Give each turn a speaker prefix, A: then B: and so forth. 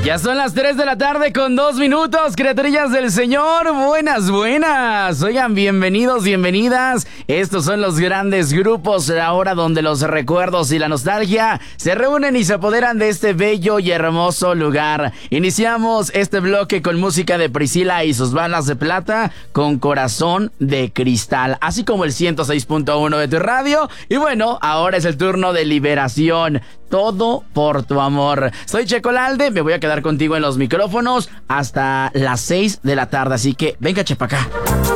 A: Ya son las 3 de la tarde con 2 minutos, criaturillas del Señor. Buenas, buenas. Oigan, bienvenidos, bienvenidas. Estos son los grandes grupos, la hora donde los recuerdos y la nostalgia se reúnen y se apoderan de este bello y hermoso lugar. Iniciamos este bloque con música de Priscila y sus balas de plata con Corazón de Cristal, así como el 106.1 de tu radio. Y bueno, ahora es el turno de Liberación. Todo por tu amor. Soy Checo Lalde, me voy a quedar contigo en los micrófonos hasta las 6 de la tarde, así que venga, chepa acá.